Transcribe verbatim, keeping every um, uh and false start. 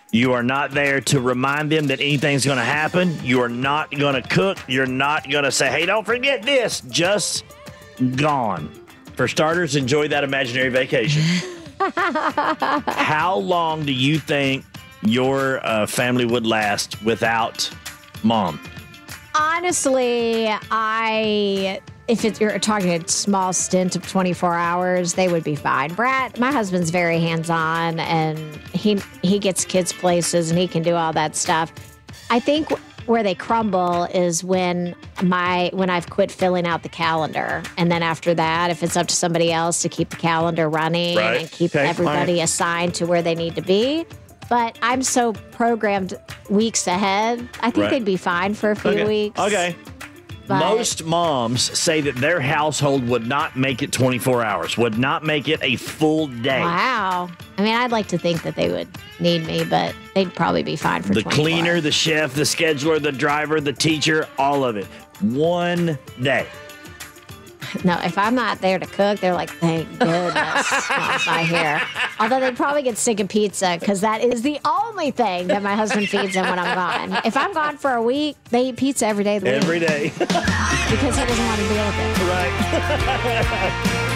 You are not there to remind them that anything's going to happen. You are not going to cook. You're not going to say, hey, don't forget this. Just gone. For starters, enjoy that imaginary vacation. How long do you think your uh, family would last without mom? Honestly, I if it's, you're talking a small stint of twenty-four hours, they would be fine. Brad, my husband's very hands-on, and he he gets kids places, and he can do all that stuff. I think where they crumble is when my when I've quit filling out the calendar, and then after that, if it's up to somebody else to keep the calendar running right. and keep okay, everybody fine. assigned to where they need to be. But I'm so programmed weeks ahead. I think right. they'd be fine for a few okay. weeks. Okay. But most moms say that their household would not make it twenty-four hours, would not make it a full day. Wow. I mean, I'd like to think that they would need me, but they'd probably be fine for the twenty-four. Cleaner, the chef, the scheduler, the driver, the teacher, all of it. One day. No, if I'm not there to cook, they're like, thank goodness Mom's not here. Although they'd probably get sick of pizza because that is the only thing that my husband feeds them when I'm gone. If I'm gone for a week, they eat pizza every day. Every day. Because he doesn't want to deal with it. Right.